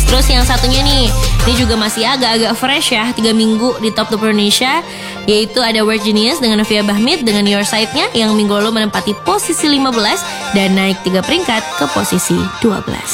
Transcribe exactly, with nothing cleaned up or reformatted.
Terus yang satunya nih, ini juga masih agak-agak fresh ya, tiga minggu di top dua puluh Indonesia, yaitu ada Weird Genius dengan Novia Bahmit dengan Your Side-nya yang minggu lalu menempati posisi lima belas dan naik tiga peringkat ke posisi dua belas.